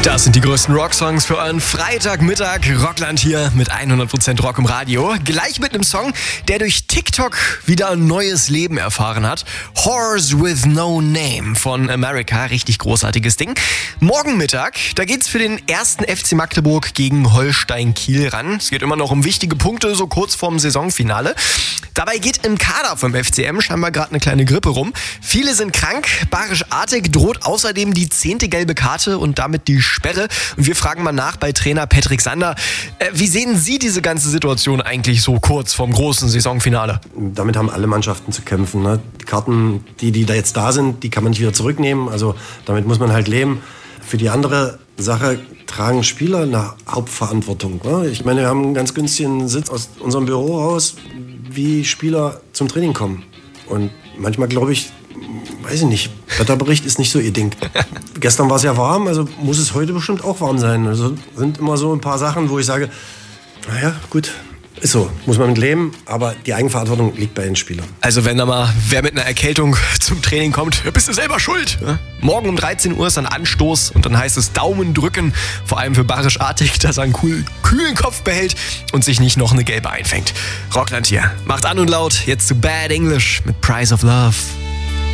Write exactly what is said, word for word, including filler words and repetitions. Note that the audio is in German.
Das sind die größten Rocksongs für euren Freitagmittag. Rockland hier mit hundert Prozent Rock im Radio. Gleich mit einem Song, der durch TikTok wieder ein neues Leben erfahren hat. Horse with No Name von America. Richtig großartiges Ding. Morgen Mittag, da geht's für den ersten F C Magdeburg gegen Holstein Kiel ran. Es geht immer noch um wichtige Punkte, so kurz vorm Saisonfinale. Dabei geht im Kader vom F C M scheinbar gerade eine kleine Grippe rum. Viele sind krank. Barisch Artig droht außerdem die zehnte gelbe Karte und damit die Sperre. Und wir fragen mal nach bei Trainer Patrick Sander. Äh, wie sehen Sie diese ganze Situation eigentlich so kurz vorm großen Saisonfinale? Damit haben alle Mannschaften zu kämpfen. Ne? Die Karten, die, die da jetzt da sind, die kann man nicht wieder zurücknehmen. Also damit muss man halt leben. Für die andere Sache tragen Spieler eine Hauptverantwortung. Ne? Ich meine, wir haben einen ganz günstigen Sitz aus unserem Büro raus, wie Spieler zum Training kommen. Und manchmal glaube ich, weiß ich nicht, Wetterbericht ist nicht so ihr Ding. Gestern war es ja warm, also muss es heute bestimmt auch warm sein. Also sind immer so ein paar Sachen, wo ich sage, naja, gut, ist so, muss man mit leben, aber die Eigenverantwortung liegt bei den Spielern. Also wenn da mal wer mit einer Erkältung zum Training kommt, bist du selber schuld. Ja? Morgen um dreizehn Uhr ist dann Anstoß und dann heißt es Daumen drücken, vor allem für Barisch Artig, dass er einen cool, kühlen Kopf behält und sich nicht noch eine gelbe einfängt. Rockland hier, macht an und laut, jetzt zu Bad English mit Price of Love.